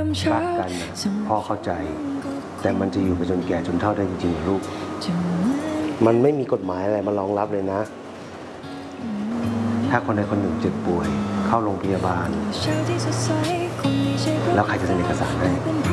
รักกันนะพ่อเข้าใจแต่มันจะอยู่ไปจนแก่จนเฒ่าได้จริงๆเหรอลูกมันไม่มีกฎหมายอะไรมารองรับเลยนะ ถ้าคนใดคนหนึ่งเจ็บป่วยเข้าโรงพยาบาลแล้วใครจะเซ็นเอกสารให้